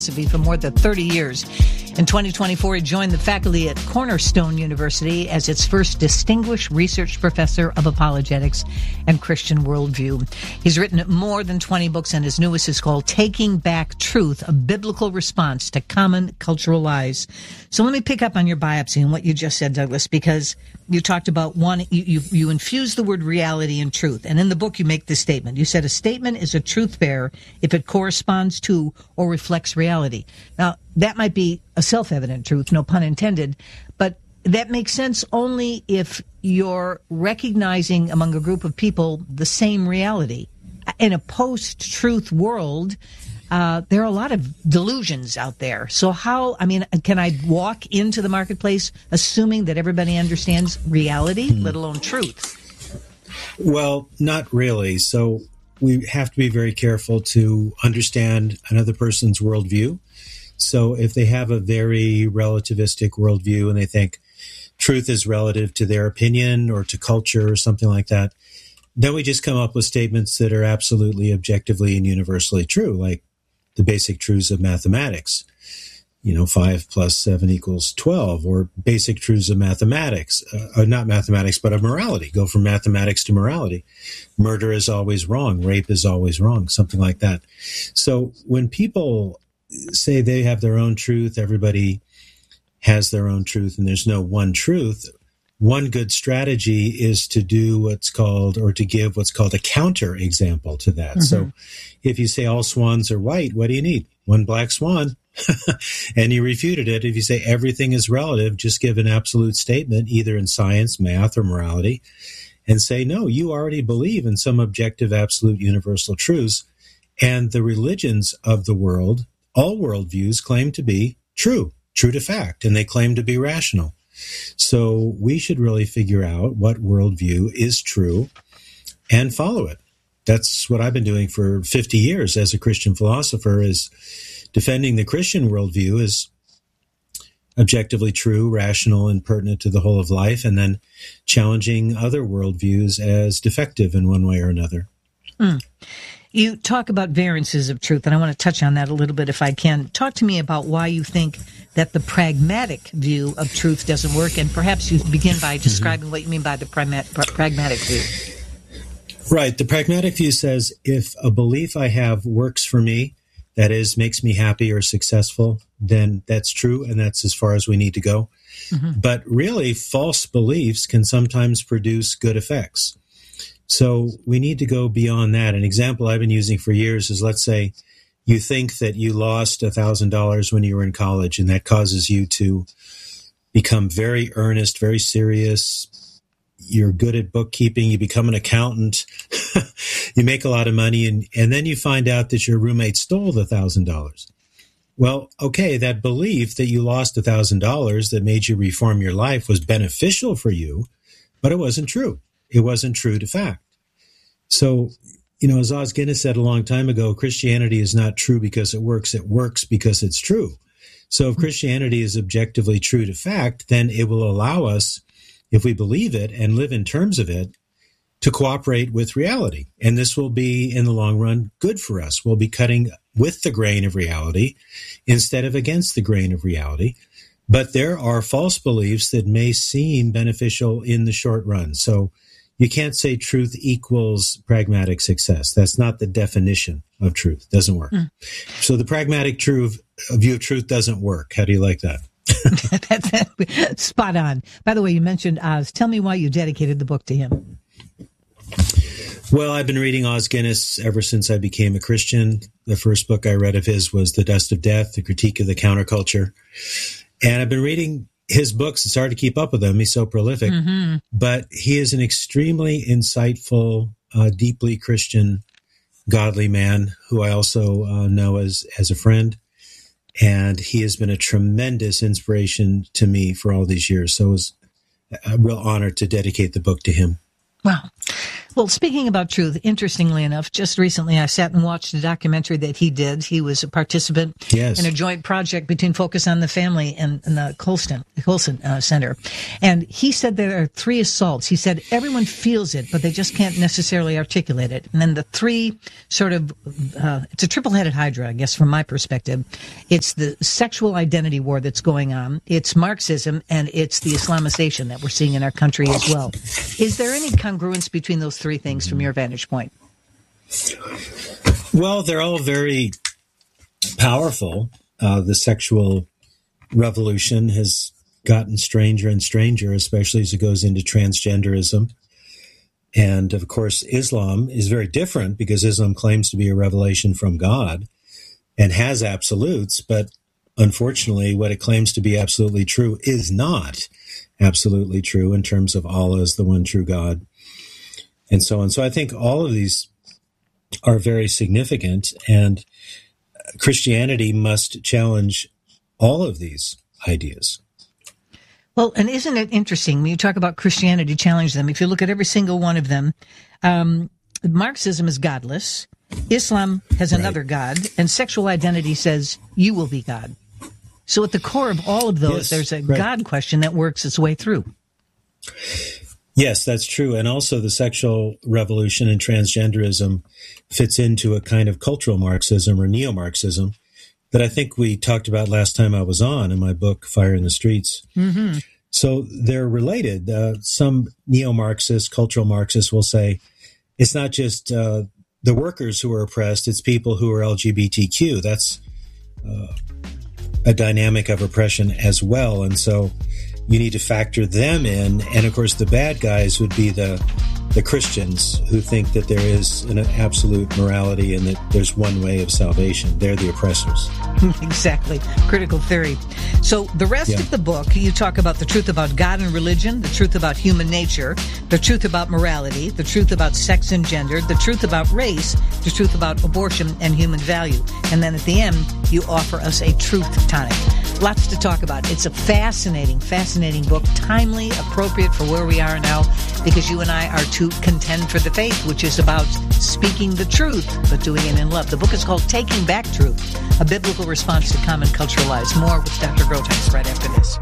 For more than 30 years. In 2024, he joined the faculty at Cornerstone University as its first distinguished research professor of apologetics and Christian worldview. He's written more than 20 books, and his newest is called Taking Back Truth, a biblical response to common cultural lies. So let me pick up on your biopsy and what you just said, Douglas, because you talked about you infuse the word reality and truth. And in the book, you make this statement. You said a statement is a truth bearer if it corresponds to or reflects reality. Now, that might be a self-evident truth, no pun intended, but that makes sense only if you're recognizing among a group of people the same reality. In a post-truth world, there are a lot of delusions out there. So can I walk into the marketplace assuming that everybody understands reality, let alone truth? Well, not really. So we have to be very careful to understand another person's worldview. So if they have a very relativistic worldview and they think truth is relative to their opinion or to culture or something like that, then we just come up with statements that are absolutely objectively and universally true, like the basic truths of mathematics. 5 plus 7 equals 12, or basic truths of mathematics, not mathematics, but of morality. Go from mathematics to morality. Murder is always wrong. Rape is always wrong, something like that. So when people say they have their own truth, everybody has their own truth, and there's no one truth, one good strategy is to do to give what's called a counter example to that. Mm-hmm. So if you say all swans are white, what do you need? One black swan. And you refuted it. If you say everything is relative, just give an absolute statement, either in science, math, or morality, and say, no, you already believe in some objective, absolute, universal truths. And the religions of the world, all worldviews, claim to be true to fact, and they claim to be rational. So we should really figure out what worldview is true and follow it. That's what I've been doing for 50 years as a Christian philosopher, is defending the Christian worldview as objectively true, rational, and pertinent to the whole of life, and then challenging other worldviews as defective in one way or another. You talk about variances of truth, and I want to touch on that a little bit if I can. Talk to me about why you think that the pragmatic view of truth doesn't work, and perhaps you begin by describing what you mean by the pragmatic view. Right. The pragmatic view says if a belief I have works for me, that is, makes me happy or successful, then that's true, and that's as far as we need to go. Mm-hmm. But really, false beliefs can sometimes produce good effects. So we need to go beyond that. An example I've been using for years is, let's say you think that you lost $1,000 when you were in college, and that causes you to become very earnest, very serious. You're good at bookkeeping. You become an accountant. You make a lot of money, and then you find out that your roommate stole the $1,000. Well, okay, that belief that you lost $1,000 that made you reform your life was beneficial for you, but it wasn't true. It wasn't true to fact. So, as Os Guinness said a long time ago, Christianity is not true because it works because it's true. So if Christianity is objectively true to fact, then it will allow us, if we believe it and live in terms of it, to cooperate with reality. And this will be, in the long run, good for us. We'll be cutting with the grain of reality instead of against the grain of reality. But there are false beliefs that may seem beneficial in the short run. So you can't say truth equals pragmatic success. That's not the definition of truth. It doesn't work. So the pragmatic view of truth doesn't work. How do you like that? That's spot on. By the way, you mentioned Os. Tell me why you dedicated the book to him. Well, I've been reading Os Guinness ever since I became a Christian. The first book I read of his was The Dust of Death, The Critique of the Counterculture. And I've been reading his books. It's hard to keep up with him. He's so prolific. Mm-hmm. But he is an extremely insightful, deeply Christian, godly man who I also know as a friend. And he has been a tremendous inspiration to me for all these years. So it was a real honor to dedicate the book to him. Wow. Well, speaking about truth, interestingly enough, just recently I sat and watched a documentary that he did. He was a participant in a joint project between Focus on the Family and the Colson Center. And he said there are 3 assaults. He said everyone feels it, but they just can't necessarily articulate it. And then the 3 sort of, it's a triple-headed hydra, I guess, from my perspective. It's the sexual identity war that's going on. It's Marxism, and it's the Islamization that we're seeing in our country as well. Is there any congruence between those 3 things from your vantage point? Well, they're all very powerful. The sexual revolution has gotten stranger and stranger, especially as it goes into transgenderism. And of course, Islam is very different because Islam claims to be a revelation from God and has absolutes, but unfortunately, what it claims to be absolutely true is not absolutely true in terms of Allah as the one true God, and so on. So I think all of these are very significant, and Christianity must challenge all of these ideas. Well, and isn't it interesting when you talk about Christianity challenge them? If you look at every single one of them, Marxism is godless, Islam has another God, and sexual identity says you will be God. So at the core of all of those, there's a God question that works its way through. Yes, that's true. And also the sexual revolution and transgenderism fits into a kind of cultural Marxism or neo-Marxism that I think we talked about last time I was on in my book, Fire in the Streets. Mm-hmm. So they're related. Some neo-Marxists, cultural Marxists will say it's not just the workers who are oppressed, it's people who are LGBTQ. That's a dynamic of oppression as well. And so you need to factor them in. And of course, the bad guys would be the Christians who think that there is an absolute morality and that there's one way of salvation. They're the oppressors. Exactly. Critical theory. So the rest of the book, you talk about the truth about God and religion, the truth about human nature, the truth about morality, the truth about sex and gender, the truth about race, the truth about abortion and human value. And then at the end, you offer us a truth tonic. Lots to talk about. It's a fascinating book, timely, appropriate for where we are now, because you and I are to contend for the faith, which is about speaking the truth, but doing it in love. The book is called Taking Back Truth, a biblical response to common cultural lies. More with Dr. Groothuis right after this.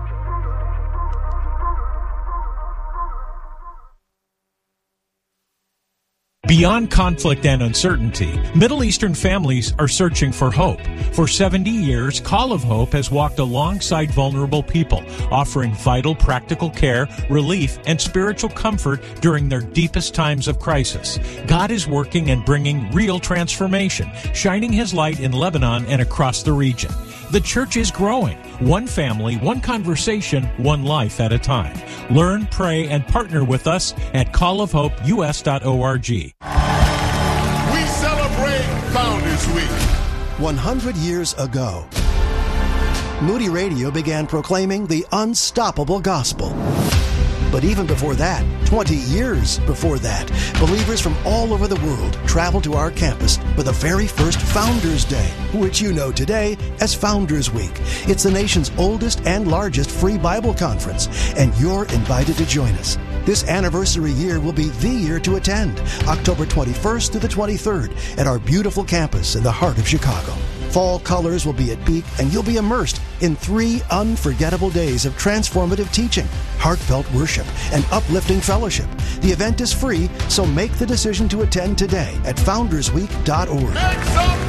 Beyond conflict and uncertainty, Middle Eastern families are searching for hope. For 70 years, Call of Hope has walked alongside vulnerable people, offering vital practical care, relief, and spiritual comfort during their deepest times of crisis. God is working and bringing real transformation, shining His light in Lebanon and across the region. The church is growing, one family, one conversation, one life at a time. Learn, pray, and partner with us at callofhopeus.org. We celebrate Founders Week. 100 years ago, Moody Radio began proclaiming the unstoppable gospel. But even before that, 20 years before that, believers from all over the world traveled to our campus for the very first Founders Day, which you know today as Founders Week. It's the nation's oldest and largest free Bible conference, and you're invited to join us. This anniversary year will be the year to attend, October 21st to the 23rd, at our beautiful campus in the heart of Chicago. Fall colors will be at peak, and you'll be immersed in 3 unforgettable days of transformative teaching, heartfelt worship, and uplifting fellowship. The event is free, so make the decision to attend today at foundersweek.org. Make some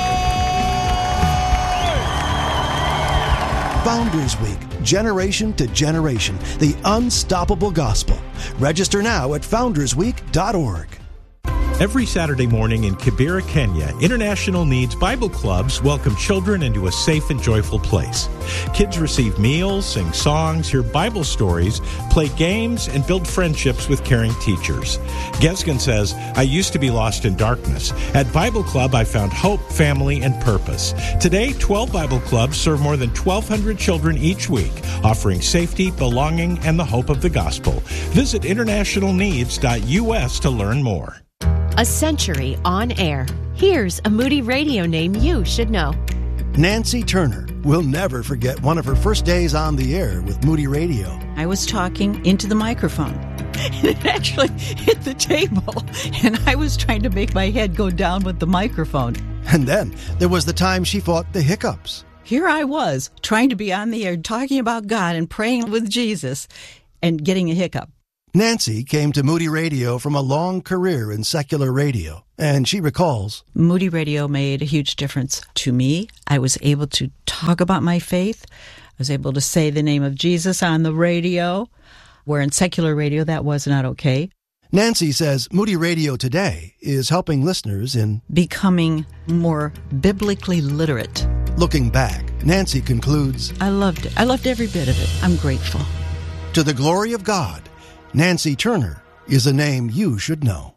noise! Founders Week, generation to generation, the unstoppable gospel. Register now at foundersweek.org. Every Saturday morning in Kibera, Kenya, International Needs Bible Clubs welcome children into a safe and joyful place. Kids receive meals, sing songs, hear Bible stories, play games, and build friendships with caring teachers. Gesgen says, I used to be lost in darkness. At Bible Club, I found hope, family, and purpose. Today, 12 Bible Clubs serve more than 1,200 children each week, offering safety, belonging, and the hope of the gospel. Visit internationalneeds.us to learn more. A century on air. Here's a Moody Radio name you should know. Nancy Turner will never forget one of her first days on the air with Moody Radio. I was talking into the microphone. and it actually hit the table, and I was trying to make my head go down with the microphone. And then there was the time she fought the hiccups. Here I was, trying to be on the air, talking about God and praying with Jesus, and getting a hiccup. Nancy came to Moody Radio from a long career in secular radio, and she recalls, Moody Radio made a huge difference to me. I was able to talk about my faith. I was able to say the name of Jesus on the radio, where in secular radio that was not okay. Nancy says Moody Radio today is helping listeners in becoming more biblically literate. Looking back, Nancy concludes, I loved it. I loved every bit of it. I'm grateful. To the glory of God, Nancy Turner is a name you should know.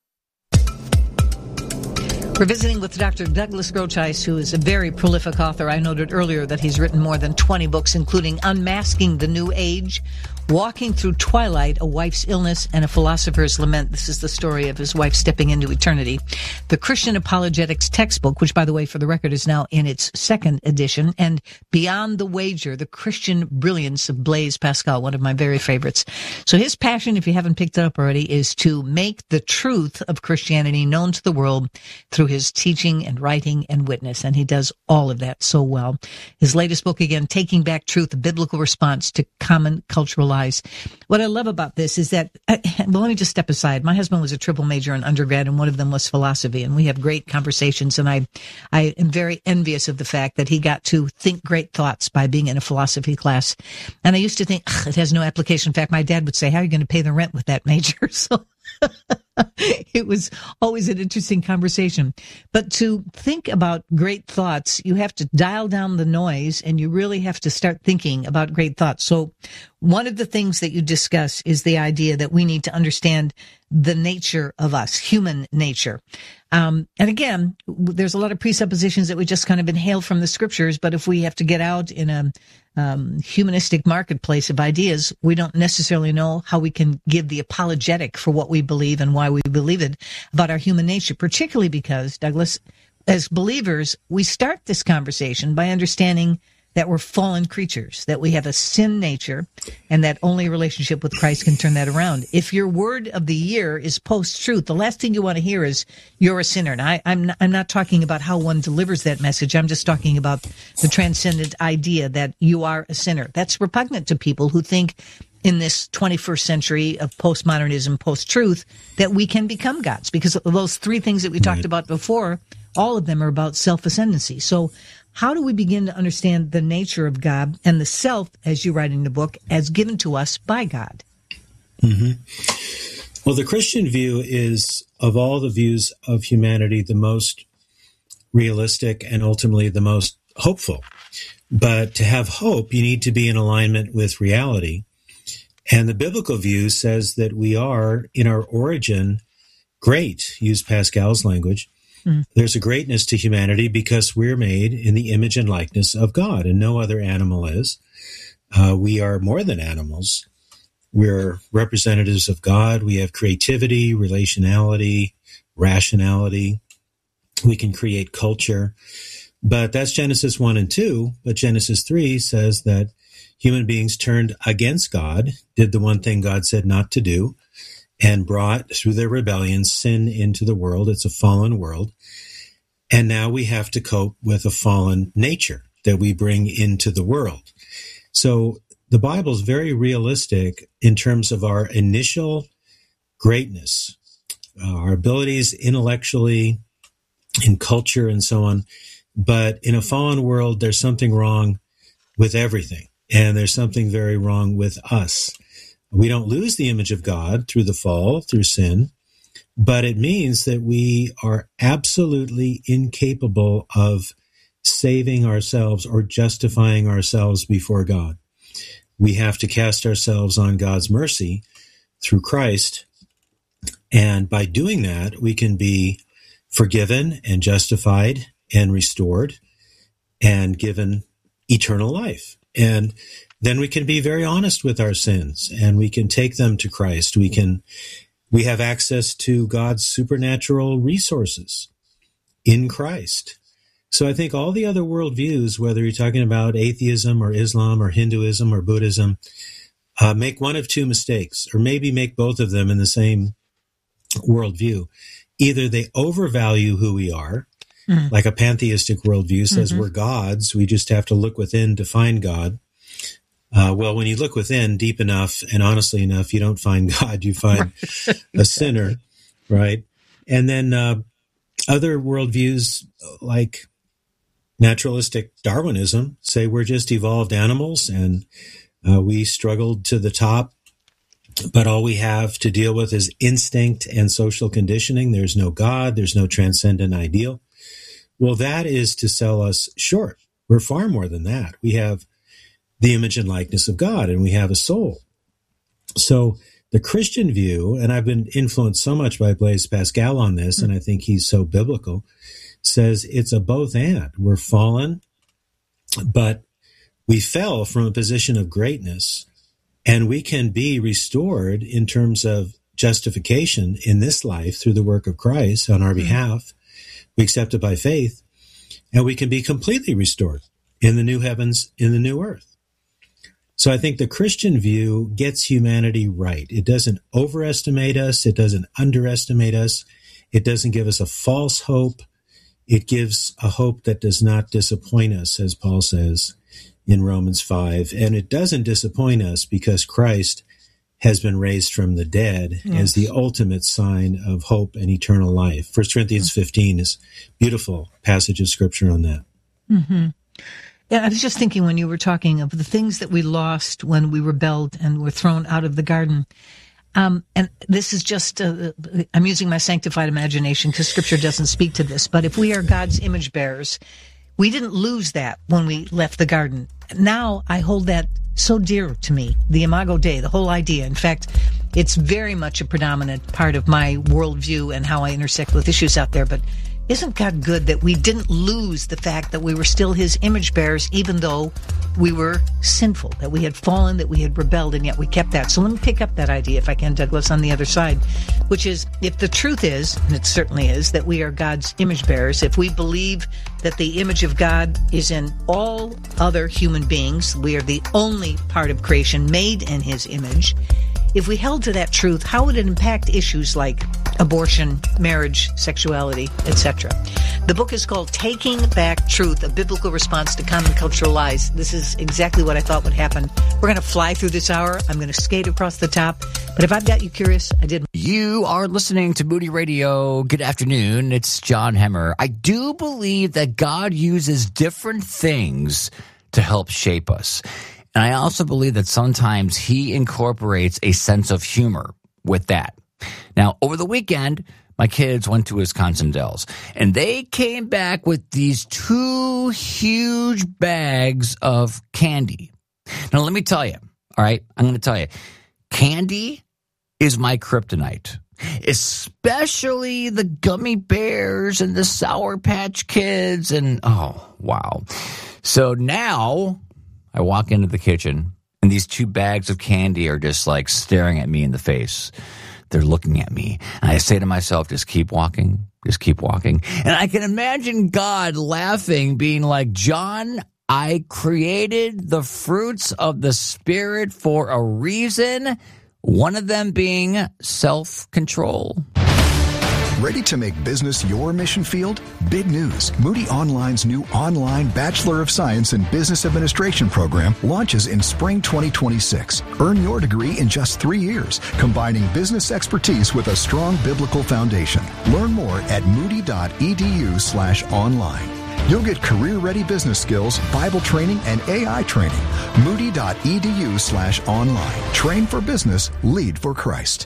We're visiting with Dr. Douglas Groothuis, who is a very prolific author. I noted earlier that he's written more than 20 books, including Unmasking the New Age, Walking Through Twilight, A Wife's Illness, and A Philosopher's Lament. This is the story of his wife stepping into eternity. The Christian Apologetics textbook, which, by the way, for the record, is now in its second edition, and Beyond the Wager, The Christian Brilliance of Blaise Pascal, one of my very favorites. So his passion, if you haven't picked it up already, is to make the truth of Christianity known to the world through his teaching and writing and witness, and he does all of that so well. His latest book, again, Taking Back Truth, A Biblical Response to Common Cultural Lies. What I love about this is that, well, let me just step aside. My husband was a triple major in undergrad, and one of them was philosophy, and we have great conversations, and I am very envious of the fact that he got to think great thoughts by being in a philosophy class. And I used to think, it has no application. In fact, my dad would say, how are you going to pay the rent with that major? So it was always an interesting conversation. But to think about great thoughts, you have to dial down the noise, and you really have to start thinking about great thoughts. So one of the things that you discuss is the idea that we need to understand the nature of us, human nature. And again, there's a lot of presuppositions that we just kind of inhale from the scriptures, but if we have to get out in a humanistic marketplace of ideas, we don't necessarily know how we can give the apologetic for what we believe and why we believe it about our human nature, particularly because, Douglas, as believers, we start this conversation by understanding that we're fallen creatures, that we have a sin nature, and that only a relationship with Christ can turn that around. If your word of the year is post-truth, the last thing you want to hear is, you're a sinner. Now, I'm not talking about how one delivers that message. I'm just talking about the transcendent idea that you are a sinner. That's repugnant to people who think in this 21st century of postmodernism, post-truth, that we can become gods. Because of those three things that we talked about before, all of them are about self-ascendancy. So how do we begin to understand the nature of God and the self, as you write in the book, as given to us by God? Mm-hmm. Well, the Christian view is, of all the views of humanity, the most realistic and ultimately the most hopeful. But to have hope, you need to be in alignment with reality. And the biblical view says that we are, in our origin, great, use Pascal's language. There's a greatness to humanity because we're made in the image and likeness of God, and no other animal is. We are more than animals. We're representatives of God. We have creativity, relationality, rationality. We can create culture. But that's Genesis 1 and 2. But Genesis 3 says that human beings turned against God, did the one thing God said not to do, and brought, through their rebellion, sin into the world. It's a fallen world. And now we have to cope with a fallen nature that we bring into the world. So the Bible is very realistic in terms of our initial greatness, our abilities intellectually, in culture, and so on. But in a fallen world, there's something wrong with everything. And there's something very wrong with us. We don't lose the image of God through the fall, through sin, but it means that we are absolutely incapable of saving ourselves or justifying ourselves before God. We have to cast ourselves on God's mercy through Christ, and by doing that, we can be forgiven and justified and restored and given eternal life. And then we can be very honest with our sins, and we can take them to Christ. We have access to God's supernatural resources in Christ. So I think all the other worldviews, whether you're talking about atheism or Islam or Hinduism or Buddhism, make one of two mistakes, or maybe make both of them in the same worldview. Either they overvalue who we are, like a pantheistic worldview says we're gods, we just have to look within to find God. Well, when you look within deep enough and honestly enough, you don't find God, you find a sinner, right? And then other worldviews like naturalistic Darwinism say we're just evolved animals and we struggled to the top, but all we have to deal with is instinct and social conditioning. There's no God, there's no transcendent ideal. Well, that is to sell us short. We're far more than that. We have the image and likeness of God, and we have a soul. So the Christian view, and I've been influenced so much by Blaise Pascal on this, and I think he's so biblical, says it's a both and. We're fallen, but we fell from a position of greatness, and we can be restored in terms of justification in this life through the work of Christ on our behalf. We accept it by faith, and we can be completely restored in the new heavens, in the new earth. So I think the Christian view gets humanity right. It doesn't overestimate us. It doesn't underestimate us. It doesn't give us a false hope. It gives a hope that does not disappoint us, as Paul says in Romans 5. And it doesn't disappoint us because Christ has been raised from the dead as the ultimate sign of hope and eternal life. 1 Corinthians 15 is a beautiful passage of scripture on that. Mm-hmm. Yeah, I was just thinking when you were talking of the things that we lost when we rebelled and were thrown out of the garden. And this is just, I'm using my sanctified imagination because Scripture doesn't speak to this. But if we are God's image bearers, we didn't lose that when we left the garden. Now I hold that so dear to me, the Imago Dei, the whole idea. In fact, it's very much a predominant part of my worldview and how I intersect with issues out there. But isn't God good that we didn't lose the fact that we were still his image bearers, even though we were sinful, that we had fallen, that we had rebelled, and yet we kept that. So let me pick up that idea, if I can, Douglas, on the other side, which is if the truth is, and it certainly is, that we are God's image bearers, if we believe that the image of God is in all other human beings, we are the only part of creation made in his image. If we held to that truth, how would it impact issues like abortion, marriage, sexuality, etc.? The book is called Taking Back Truth, a biblical response to common cultural lies. This is exactly what I thought would happen. We're going to fly through this hour. I'm going to skate across the top. But if I've got you curious, I did. You are listening to Moody Radio. Good afternoon. It's John Hemmer. I do believe that God uses different things to help shape us. And I also believe that sometimes he incorporates a sense of humor with that. Now, over the weekend, my kids went to Wisconsin Dells, and they came back with these 2 huge bags of candy. Now, let me tell you, all right, I'm going to tell you, candy is my kryptonite, especially the gummy bears and the Sour Patch Kids, and oh, wow. So now I walk into the kitchen, and these 2 bags of candy are just like staring at me in the face. They're looking at me. And I say to myself, just keep walking, just keep walking. And I can imagine God laughing, being like, John, I created the fruits of the Spirit for a reason, one of them being self-control. Ready to make business your mission field? Big news. Moody Online's new online Bachelor of Science in Business Administration program launches in spring 2026. Earn your degree in just 3 years, combining business expertise with a strong biblical foundation. Learn more at moody.edu/online. You'll get career-ready business skills, Bible training, and AI training. Moody.edu/online. Train for business, lead for Christ.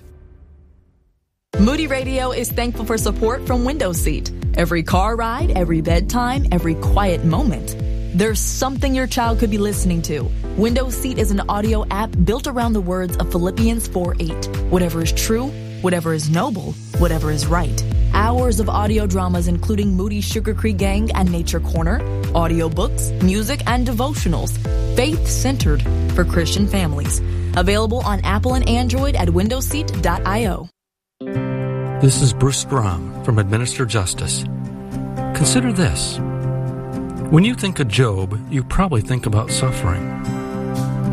Moody Radio is thankful for support from Window Seat. Every car ride, every bedtime, every quiet moment. There's something your child could be listening to. Window Seat is an audio app built around the words of Philippians 4:8. Whatever is true, whatever is noble, whatever is right. Hours of audio dramas including Moody Sugar Creek Gang and Nature Corner, audiobooks, music, and devotionals. Faith-centered for Christian families. Available on Apple and Android at windowseat.io. This is Bruce Strom from Administer Justice. Consider this. When you think of Job, you probably think about suffering.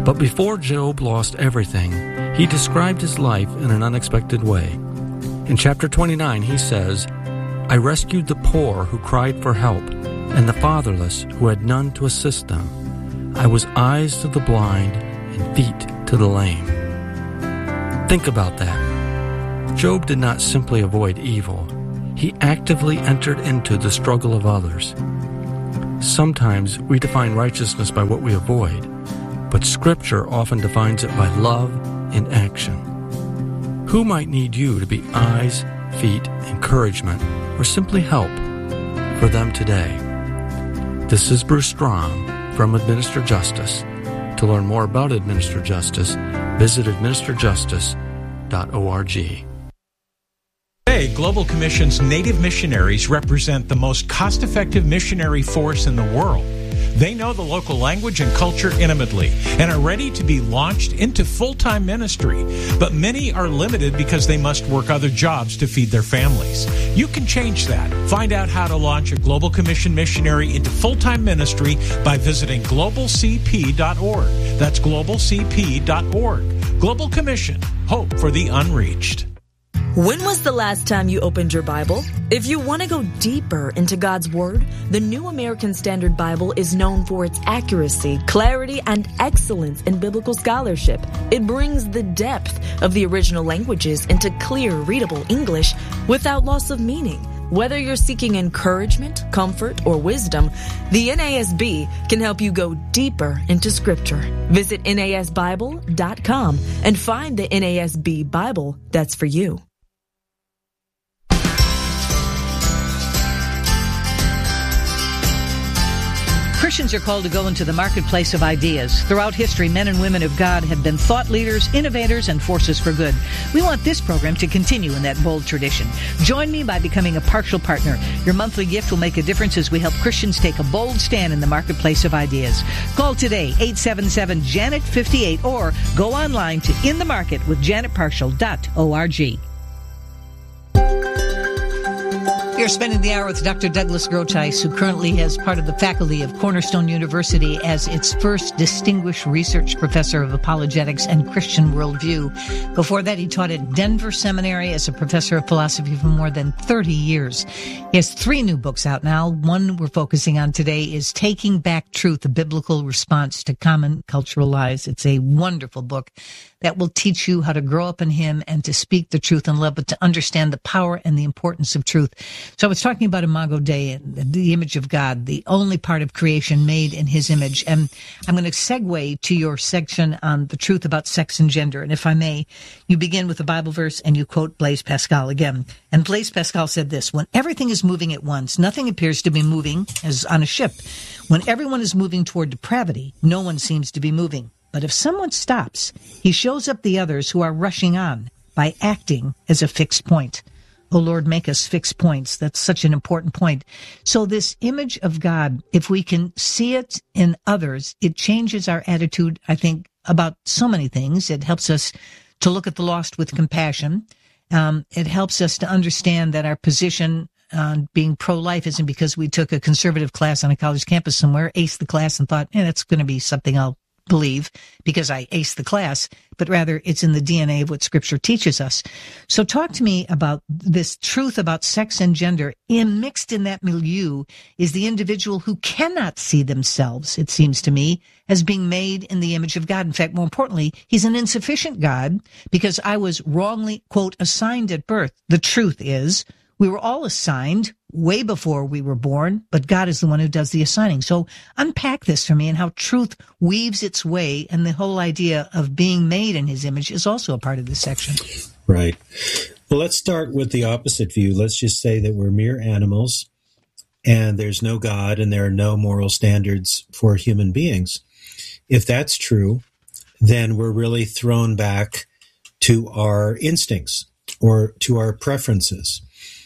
But before Job lost everything, he described his life in an unexpected way. In chapter 29, he says, I rescued the poor who cried for help, and the fatherless who had none to assist them. I was eyes to the blind and feet to the lame. Think about that. Job did not simply avoid evil. He actively entered into the struggle of others. Sometimes we define righteousness by what we avoid, but Scripture often defines it by love in action. Who might need you to be eyes, feet, encouragement, or simply help for them today? This is Bruce Strom from Administer Justice. To learn more about Administer Justice, visit administerjustice.org. Today, Global Commission's Native missionaries represent the most cost-effective missionary force in the world. They know the local language and culture intimately and are ready to be launched into full-time ministry. But many are limited because they must work other jobs to feed their families. You can change that. Find out how to launch a Global Commission missionary into full-time ministry by visiting globalcp.org. That's globalcp.org. Global Commission. Hope for the unreached. When was the last time you opened your Bible? If you want to go deeper into God's Word, the New American Standard Bible is known for its accuracy, clarity, and excellence in biblical scholarship. It brings the depth of the original languages into clear, readable English without loss of meaning. Whether you're seeking encouragement, comfort, or wisdom, the NASB can help you go deeper into Scripture. Visit NASBible.com and find the NASB Bible that's for you. Christians are called to go into the marketplace of ideas. Throughout history, men and women of God have been thought leaders, innovators, and forces for good. We want this program to continue in that bold tradition. Join me by becoming a partial partner. Your monthly gift will make a difference as we help Christians take a bold stand in the marketplace of ideas. Call today, 877-JANET-58, or go online to inthemarketwithjanetpartial.org. We are spending the hour with Dr. Douglas Groothuis, who currently is part of the faculty of Cornerstone University as its first distinguished research professor of apologetics and Christian worldview. Before that, he taught at Denver Seminary as a professor of philosophy for more than 30 years. He has 3 new books out now. One we're focusing on today is Taking Back Truth, a Biblical Response to Common Cultural Lies. It's a wonderful book that will teach you how to grow up in Him and to speak the truth in love, but to understand the power and the importance of truth. So I was talking about Imago Dei, the image of God, the only part of creation made in His image. And I'm going to segue to your section on the truth about sex and gender. And if I may, you begin with a Bible verse and you quote Blaise Pascal again. And Blaise Pascal said this: when everything is moving at once, nothing appears to be moving as on a ship. When everyone is moving toward depravity, no one seems to be moving. But if someone stops, he shows up the others who are rushing on by acting as a fixed point. Oh, Lord, make us fixed points. That's such an important point. So this image of God, if we can see it in others, it changes our attitude, I think, about so many things. It helps us to look at the lost with compassion. It helps us to understand that our position on being pro-life isn't because we took a conservative class on a college campus somewhere, aced the class, and thought, that's going to be something I'll believe because I aced the class, but rather it's in the DNA of what Scripture teaches us. So talk to me about this truth about sex and gender. Mixed in that milieu is the individual who cannot see themselves, it seems to me, as being made in the image of God. In fact, more importantly, he's an insufficient God because I was wrongly, quote, assigned at birth. The truth is, we were all assigned way before we were born, but God is the one who does the assigning. So unpack this for me and how truth weaves its way, and the whole idea of being made in His image is also a part of this section. Right. Well, let's start with the opposite view. Let's just say that we're mere animals and there's no God and there are no moral standards for human beings. If that's true, then we're really thrown back to our instincts or to our preferences.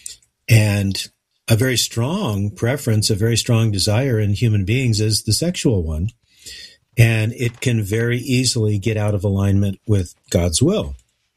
And a very strong preference, a very strong desire in human beings is the sexual one. And it can very easily get out of alignment with God's will.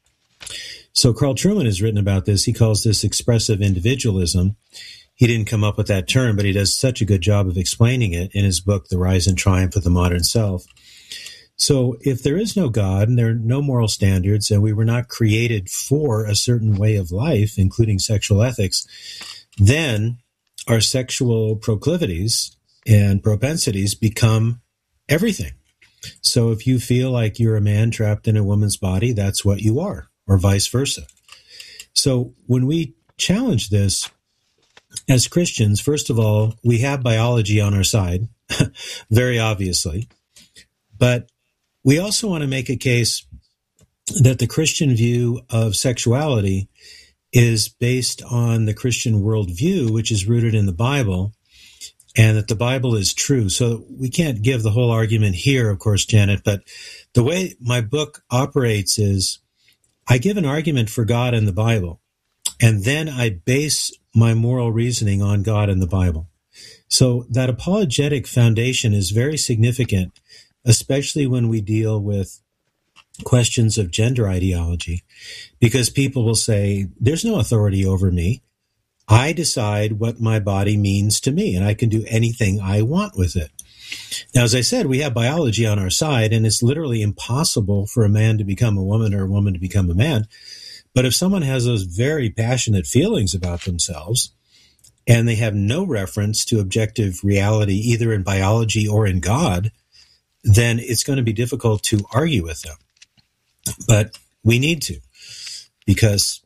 So Carl Trueman has written about this. He calls this expressive individualism. He didn't come up with that term, but he does such a good job of explaining it in his book, The Rise and Triumph of the Modern Self. So if there is no God and there are no moral standards and we were not created for a certain way of life, including sexual ethics, then our sexual proclivities and propensities become everything. So if you feel like you're a man trapped in a woman's body, that's what you are, or vice versa. So when we challenge this as Christians, first of all, we have biology on our side, very obviously, but we also want to make a case that the Christian view of sexuality is based on the Christian worldview, which is rooted in the Bible, and that the Bible is true. So we can't give the whole argument here, of course, Janet, but the way my book operates is I give an argument for God in the Bible, and then I base my moral reasoning on God and the Bible. So that apologetic foundation is very significant, especially when we deal with questions of gender ideology, because people will say, there's no authority over me. I decide what my body means to me, and I can do anything I want with it. Now, as I said, we have biology on our side, and it's literally impossible for a man to become a woman or a woman to become a man. But if someone has those very passionate feelings about themselves, and they have no reference to objective reality, either in biology or in God, then it's going to be difficult to argue with them. But we need to, because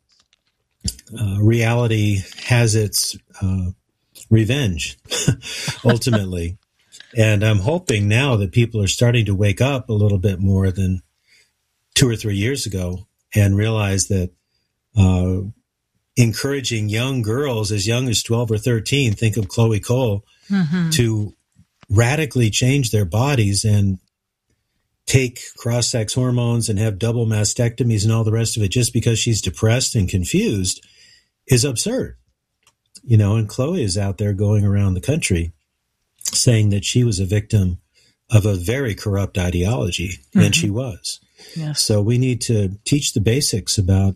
reality has its revenge, ultimately. And I'm hoping now that people are starting to wake up a little bit more than 2 or 3 years ago and realize that encouraging young girls as young as 12 or 13, think of Chloe Cole, to radically change their bodies and take cross-sex hormones and have double mastectomies and all the rest of it just because she's depressed and confused is absurd. You know, and Chloe is out there going around the country saying that she was a victim of a very corrupt ideology, and she was. Yeah. So we need to teach the basics about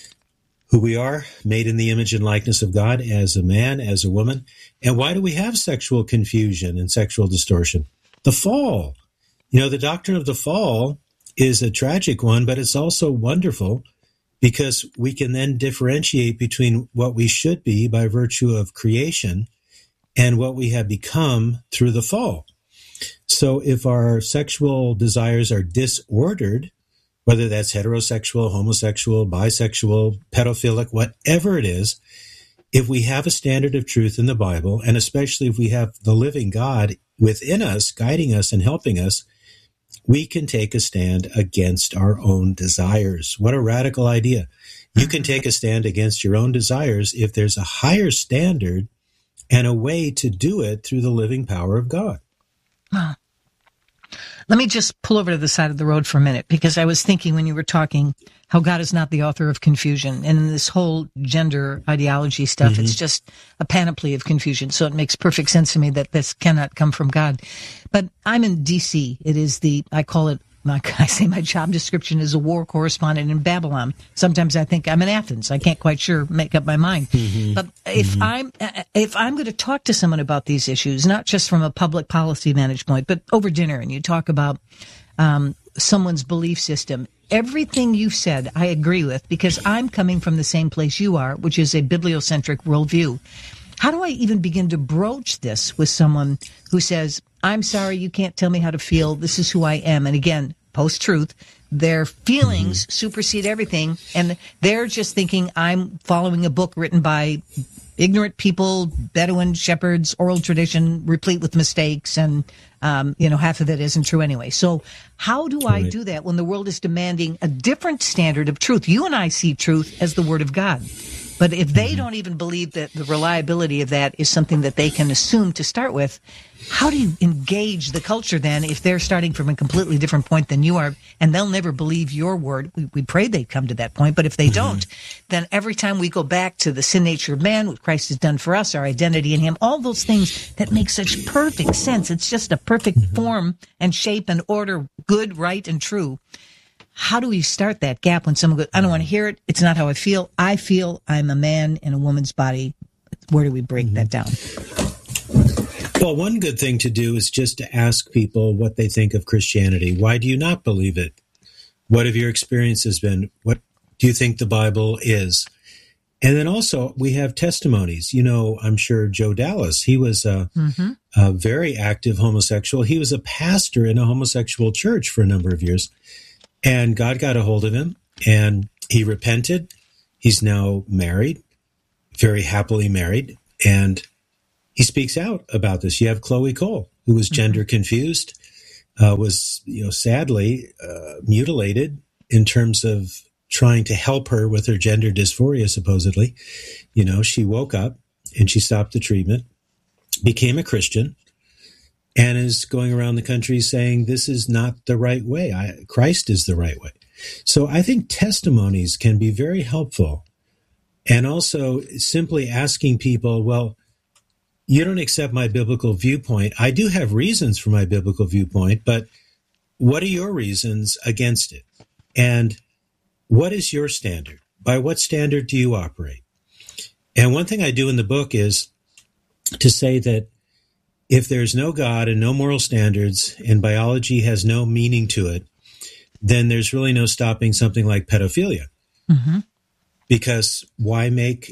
who we are, made in the image and likeness of God, as a man, as a woman. And why do we have sexual confusion and sexual distortion? The fall. You know, the doctrine of the fall is a tragic one, but it's also wonderful because we can then differentiate between what we should be by virtue of creation and what we have become through the fall. So if our sexual desires are disordered, whether that's heterosexual, homosexual, bisexual, pedophilic, whatever it is, if we have a standard of truth in the Bible, and especially if we have the living God within us, guiding us and helping us, we can take a stand against our own desires. What a radical idea. You can take a stand against your own desires if there's a higher standard and a way to do it through the living power of God. Wow. Let me just pull over to the side of the road for a minute, because I was thinking when you were talking how God is not the author of confusion. And in this whole gender ideology stuff, it's just a panoply of confusion. So it makes perfect sense to me that this cannot come from God. But I'm in D.C. It is I call it, I say my job description is a war correspondent in Babylon. Sometimes I think I'm in Athens. I can't quite make up my mind. But if I'm going to talk to someone about these issues, not just from a public policy vantage point, but over dinner, and you talk about someone's belief system, everything you've said, I agree with, because I'm coming from the same place you are, which is a bibliocentric worldview. How do I even begin to broach this with someone who says, I'm sorry, you can't tell me how to feel. This is who I am. And again, post-truth, their feelings supersede everything. And they're just thinking I'm following a book written by ignorant people, Bedouin shepherds, oral tradition, replete with mistakes. And, half of it isn't true anyway. So how do I do that when the world is demanding a different standard of truth? You and I see truth as the Word of God. But if they don't even believe that the reliability of that is something that they can assume to start with, how do you engage the culture then if they're starting from a completely different point than you are, and they'll never believe your word? We pray they come to that point, but if they don't, then every time we go back to the sin nature of man, what Christ has done for us, our identity in him, all those things that make such perfect sense. It's just a perfect form and shape and order, good, right, and true. How do we start that gap when someone goes, I don't want to hear it. It's not how I feel. I feel I'm a man in a woman's body. Where do we break that down? Well, one good thing to do is just to ask people what they think of Christianity. Why do you not believe it? What have your experiences been? What do you think the Bible is? And then also we have testimonies. You know, I'm sure Joe Dallas, he was a very active homosexual. He was a pastor in a homosexual church for a number of years. And God got a hold of him and he repented. He's now married, very happily married. And he speaks out about this. You have Chloe Cole, who was gender confused, was, sadly mutilated in terms of trying to help her with her gender dysphoria, supposedly. She woke up and she stopped the treatment, became a Christian, and is going around the country saying this is not the right way. Christ is the right way. So I think testimonies can be very helpful. And also simply asking people, well, you don't accept my biblical viewpoint. I do have reasons for my biblical viewpoint, but what are your reasons against it? And what is your standard? By what standard do you operate? And one thing I do in the book is to say that if there's no God and no moral standards and biology has no meaning to it, then there's really no stopping something like pedophilia. Mm-hmm. Because why make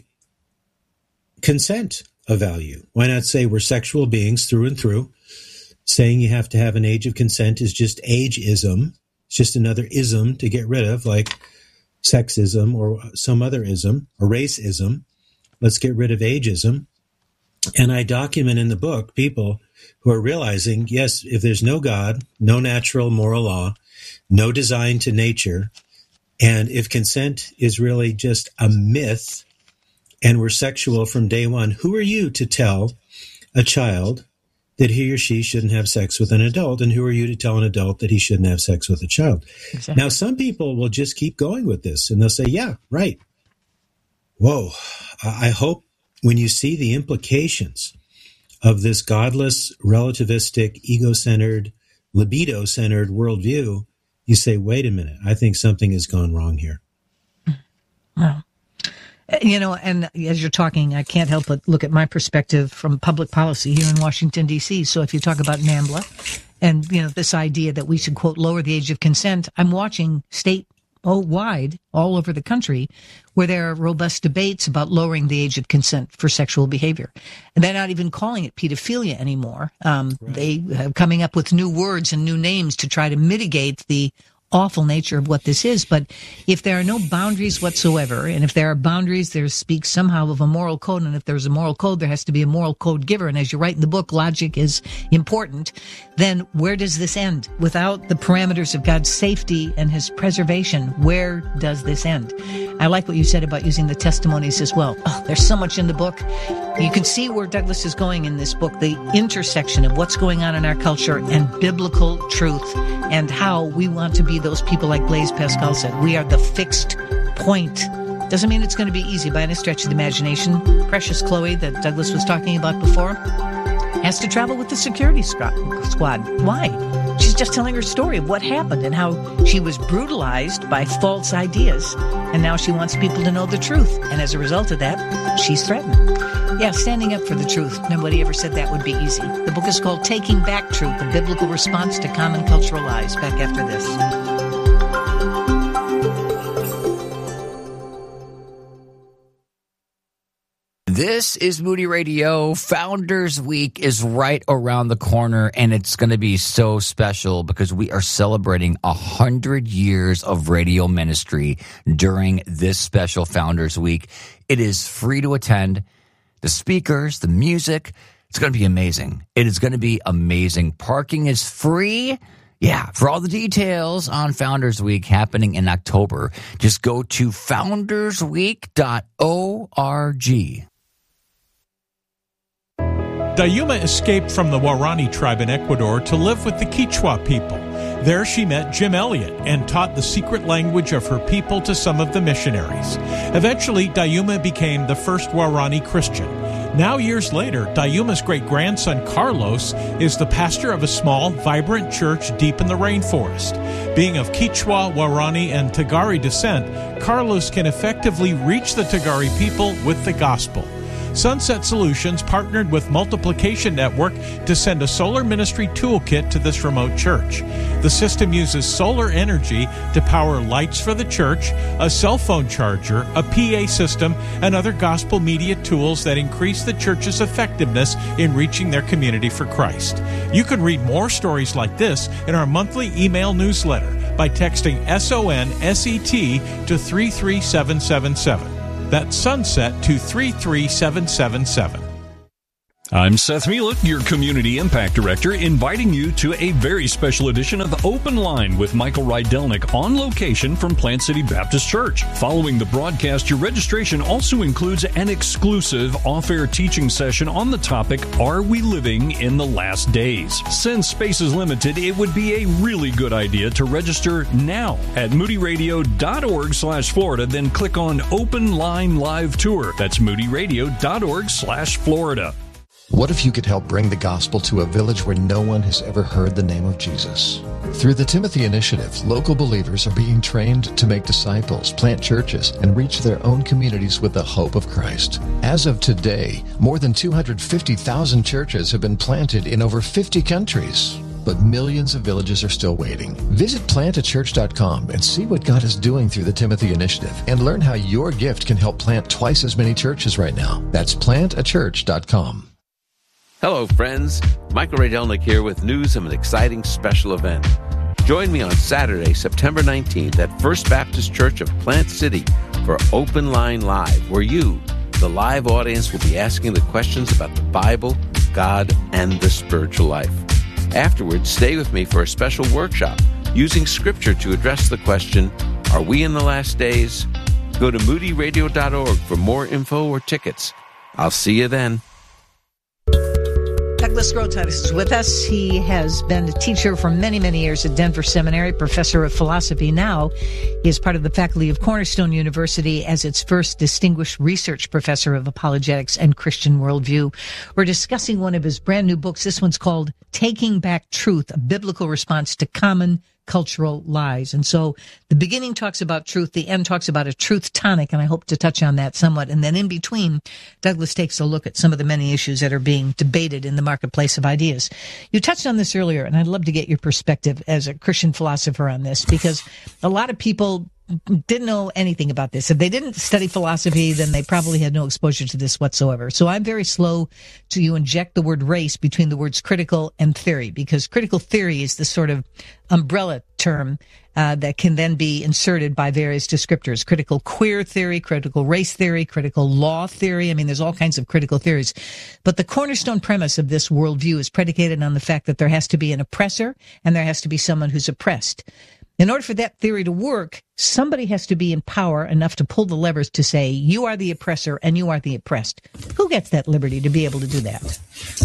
consent a value? Why not say we're sexual beings through and through? Saying you have to have an age of consent is just ageism. It's just another ism to get rid of, like sexism or some other ism or racism. Let's get rid of ageism. And I document in the book people who are realizing, yes, if there's no God, no natural moral law, no design to nature, and if consent is really just a myth and we're sexual from day one, who are you to tell a child that he or she shouldn't have sex with an adult? And who are you to tell an adult that he shouldn't have sex with a child? Exactly. Now, some people will just keep going with this and they'll say, yeah, right. Whoa, I hope when you see the implications of this godless, relativistic, ego-centered, libido-centered worldview, you say, wait a minute, I think something has gone wrong here. Wow. And as you're talking, I can't help but look at my perspective from public policy here in Washington, D.C. So if you talk about NAMBLA and, this idea that we should, quote, lower the age of consent, I'm watching wide all over the country where there are robust debates about lowering the age of consent for sexual behavior. And they're not even calling it pedophilia anymore. Right. They are coming up with new words and new names to try to mitigate the awful nature of what this is. But if there are no boundaries whatsoever, and if there are boundaries, there speaks somehow of a moral code, and if there's a moral code, there has to be a moral code giver. And as you write in the book, logic is important. Then where does this end? Without the parameters of God's safety and his preservation, where does this end? I like what you said about using the testimonies as well. Oh, there's so much in the book. You can see where Douglas is going in this book, the intersection of what's going on in our culture and biblical truth, and how we want to be those people like Blaise Pascal said. We are the fixed point. Doesn't mean it's going to be easy by any stretch of the imagination. Precious Chloe that Douglas was talking about before has to travel with the security squad. Why? She's just telling her story of what happened and how she was brutalized by false ideas. And now she wants people to know the truth. And as a result of that, she's threatened. Yeah, standing up for the truth. Nobody ever said that would be easy. The book is called Taking Back Truth, a biblical response to common cultural lies. Back after this. This is Moody Radio. Founders Week is right around the corner, and it's going to be so special because we are celebrating 100 years of radio ministry during this special Founders Week. It is free to attend. The speakers, the music, it's going to be amazing. It is going to be amazing. Parking is free. Yeah, for all the details on Founders Week happening in October, just go to foundersweek.org. Dayuma escaped from the Waorani tribe in Ecuador to live with the Quechua people. There she met Jim Elliot and taught the secret language of her people to some of the missionaries. Eventually, Dayuma became the first Waorani Christian. Now, years later, Dayuma's great-grandson Carlos is the pastor of a small, vibrant church deep in the rainforest. Being of Quechua, Waorani, and Tagari descent, Carlos can effectively reach the Tagari people with the gospel. Sunset Solutions partnered with Multiplication Network to send a solar ministry toolkit to this remote church. The system uses solar energy to power lights for the church, a cell phone charger, a PA system, and other gospel media tools that increase the church's effectiveness in reaching their community for Christ. You can read more stories like this in our monthly email newsletter by texting SONSET to 33777. That's Sunset to 33777. I'm Seth Mielek, your Community Impact Director, inviting you to a very special edition of Open Line with Michael Rydelnik on location from Plant City Baptist Church. Following the broadcast, your registration also includes an exclusive off-air teaching session on the topic, Are We Living in the Last Days? Since space is limited, it would be a really good idea to register now at moodyradio.org/Florida, then click on Open Line Live Tour. That's moodyradio.org/Florida. What if you could help bring the gospel to a village where no one has ever heard the name of Jesus? Through the Timothy Initiative, local believers are being trained to make disciples, plant churches, and reach their own communities with the hope of Christ. As of today, more than 250,000 churches have been planted in over 50 countries. But millions of villages are still waiting. Visit plantachurch.com and see what God is doing through the Timothy Initiative and learn how your gift can help plant twice as many churches right now. That's plantachurch.com. Hello, friends. Michael Rydelnik here with news of an exciting special event. Join me on Saturday, September 19th at First Baptist Church of Plant City for Open Line Live, where you, the live audience, will be asking the questions about the Bible, God, and the spiritual life. Afterwards, stay with me for a special workshop using Scripture to address the question, Are we in the last days? Go to moodyradio.org for more info or tickets. I'll see you then. Douglas Groothuis is with us. He has been a teacher for many, many years at Denver Seminary, professor of philosophy. Now he is part of the faculty of Cornerstone University as its first distinguished research professor of apologetics and Christian worldview. We're discussing one of his brand new books. This one's called Taking Back Truth, a biblical response to common cultural lies. And so the beginning talks about truth, the end talks about a truth tonic, and I hope to touch on that somewhat. And then in between, Douglas takes a look at some of the many issues that are being debated in the marketplace of ideas. You touched on this earlier, and I'd love to get your perspective as a Christian philosopher on this, because a lot of people didn't know anything about this. If they didn't study philosophy, then they probably had no exposure to this whatsoever. So I'm very slow to inject the word race between the words critical and theory, because critical theory is the sort of umbrella term that can then be inserted by various descriptors. Critical queer theory, critical race theory, critical law theory. I mean, there's all kinds of critical theories. But the cornerstone premise of this worldview is predicated on the fact that there has to be an oppressor and there has to be someone who's oppressed. In order for that theory to work, somebody has to be in power enough to pull the levers to say, you are the oppressor and you are the oppressed. Who gets that liberty to be able to do that?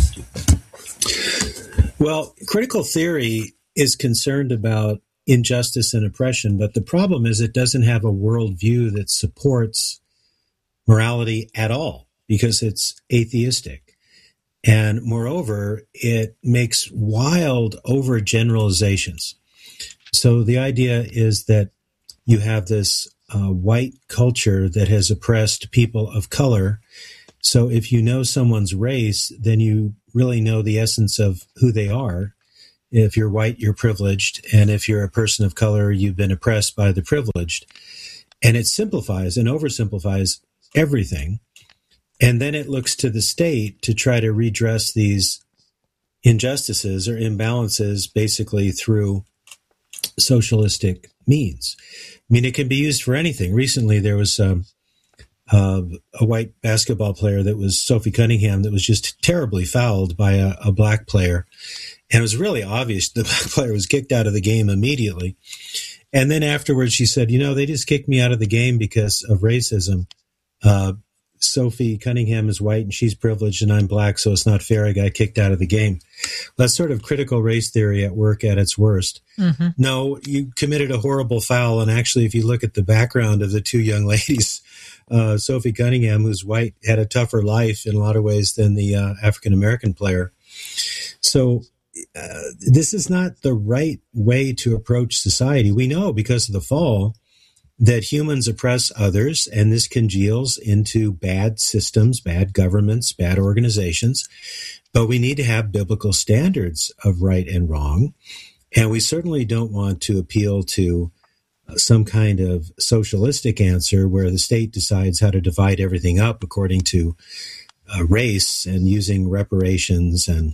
Well, critical theory is concerned about injustice and oppression, but the problem is it doesn't have a worldview that supports morality at all because it's atheistic. And moreover, it makes wild overgeneralizations. So the idea is that you have this white culture that has oppressed people of color. So if you know someone's race, then you really know the essence of who they are. If you're white, you're privileged. And if you're a person of color, you've been oppressed by the privileged. And it simplifies and oversimplifies everything. And then it looks to the state to try to redress these injustices or imbalances basically through socialistic means. I mean, it can be used for anything. Recently, there was a white basketball player that was Sophie Cunningham that was just terribly fouled by a black player. And it was really obvious the black player was kicked out of the game immediately. And then afterwards, she said, they just kicked me out of the game because of racism. Sophie Cunningham is white and she's privileged and I'm black, so it's not fair. I got kicked out of the game. That's sort of critical race theory at work at its worst. Mm-hmm. No, you committed a horrible foul. And actually, if you look at the background of the two young ladies, Sophie Cunningham, who's white, had a tougher life in a lot of ways than the African-American player. So this is not the right way to approach society. We know because of the fall that humans oppress others, and this congeals into bad systems, bad governments, bad organizations. But we need to have biblical standards of right and wrong. And we certainly don't want to appeal to some kind of socialistic answer where the state decides how to divide everything up according to race and using reparations and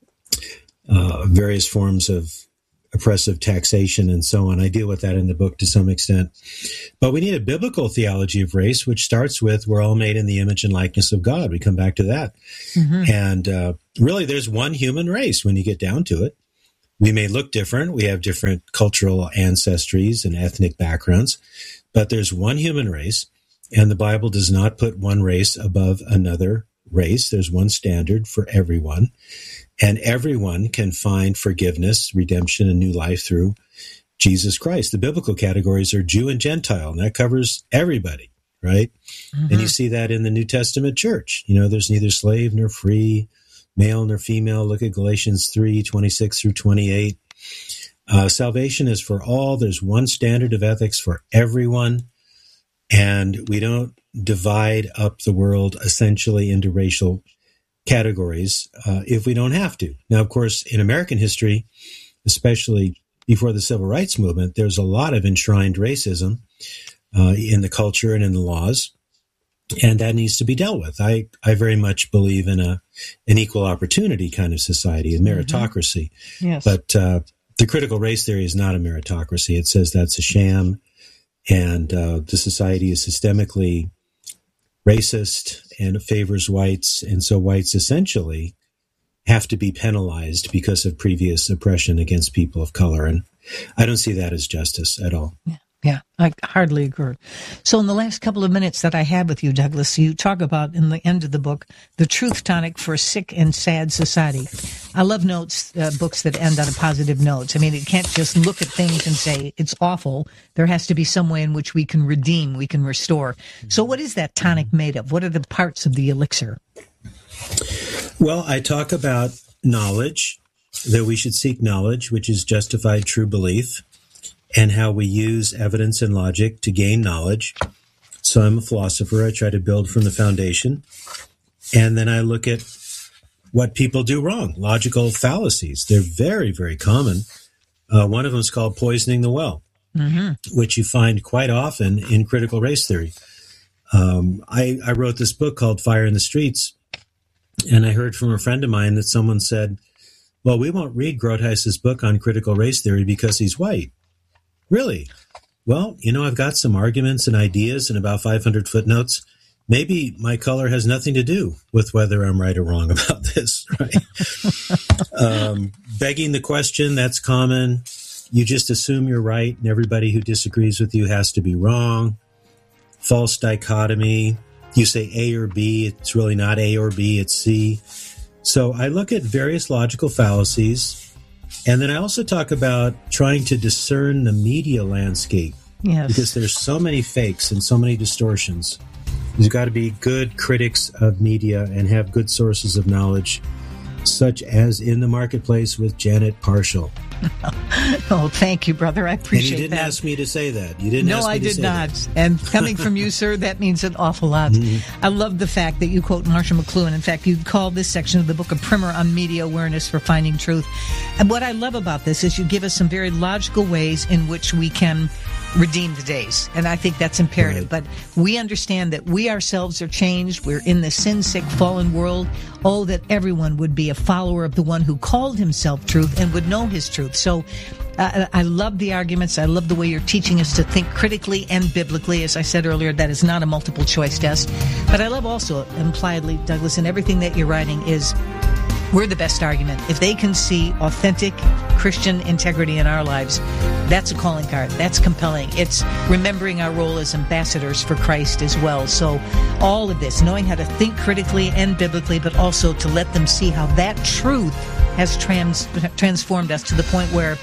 various forms of oppressive taxation and so on. I deal with that in the book to some extent. But we need a biblical theology of race, which starts with we're all made in the image and likeness of God. We come back to that. Mm-hmm. And really, there's one human race when you get down to it. We may look different. We have different cultural ancestries and ethnic backgrounds, but there's one human race, and the Bible does not put one race above another race. There's one standard for everyone. And everyone can find forgiveness, redemption, and new life through Jesus Christ. The biblical categories are Jew and Gentile, and that covers everybody, right? Mm-hmm. And you see that in the New Testament church. You know, there's neither slave nor free, male nor female. Look at Galatians 3:26 through 28. Salvation is for all. There's one standard of ethics for everyone. And we don't divide up the world essentially into racial categories if we don't have to. Now, of course, in American history, especially before the Civil Rights Movement, there's a lot of enshrined racism in the culture and in the laws, and that needs to be dealt with. I very much believe in an equal opportunity kind of society, a meritocracy. Mm-hmm. Yes. But the critical race theory is not a meritocracy. It says that's a sham, and the society is systemically racist and it favors whites, and so whites essentially have to be penalized because of previous oppression against people of color. And I don't see that as justice at all. Yeah, I hardly agree. So in the last couple of minutes that I had with you, Douglas, you talk about in the end of the book, the truth tonic for a sick and sad society. I love books that end on a positive note. I mean, it can't just look at things and say it's awful. There has to be some way in which we can redeem, we can restore. So what is that tonic made of? What are the parts of the elixir? Well, I talk about knowledge, that we should seek knowledge, which is justified true belief, and how we use evidence and logic to gain knowledge. So I'm a philosopher. I try to build from the foundation. And then I look at what people do wrong, logical fallacies. They're very, very common. One of them is called poisoning the well, which you find quite often in critical race theory. I wrote this book called Fire in the Streets, and I heard from a friend of mine that someone said, well, we won't read Groothuis's book on critical race theory because he's white. Really? Well, you know, I've got some arguments and ideas and about 500 footnotes. Maybe my color has nothing to do with whether I'm right or wrong about this, right? Begging the question, that's common. You just assume you're right, and everybody who disagrees with you has to be wrong. False dichotomy. You say A or B. It's really not A or B, it's C. So I look at various logical fallacies. And then I also talk about trying to discern the media landscape. Yes. Because there's so many fakes and so many distortions. You've got to be good critics of media and have good sources of knowledge, such as in the marketplace with Janet Parshall. Oh, thank you, brother. I appreciate that. And you didn't ask me to say that. You didn't ask me to say that. No, I did not. And coming from you, sir, that means an awful lot. I love the fact that you quote Marshall McLuhan. In fact, you call this section of the book a primer on media awareness for finding truth. And what I love about this is you give us some very logical ways in which we can redeem the days. And I think that's imperative. Right. But we understand that we ourselves are changed. We're in the sin-sick, fallen world. Oh, that everyone would be a follower of the one who called himself truth and would know his truth. So I love the arguments. I love the way you're teaching us to think critically and biblically. As I said earlier, that is not a multiple choice test. But I love also, impliedly, Douglas, and everything that you're writing is we're the best argument. If they can see authentic Christian integrity in our lives, that's a calling card. That's compelling. It's remembering our role as ambassadors for Christ as well. So all of this, knowing how to think critically and biblically, but also to let them see how that truth has transformed us to the point where